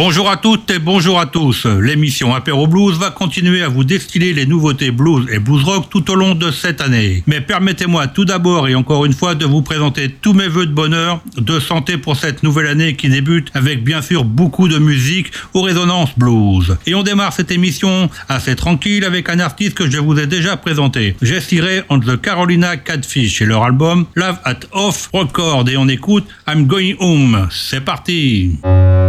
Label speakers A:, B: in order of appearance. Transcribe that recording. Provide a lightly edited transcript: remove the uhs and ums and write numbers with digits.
A: Bonjour à toutes et bonjour à tous. L'émission Apéro Blues va continuer à vous destiller les nouveautés blues et blues rock tout au long de cette année. Mais permettez-moi tout d'abord et encore une fois de vous présenter tous mes vœux de bonheur, de santé pour cette nouvelle année qui débute avec bien sûr beaucoup de musique aux résonances blues. Et on démarre cette émission assez tranquille avec un artiste que je vous ai déjà présenté, Jessie Ray and the Carolina Catfish et leur album Love at Off Record, et on écoute I'm Going Home. C'est parti.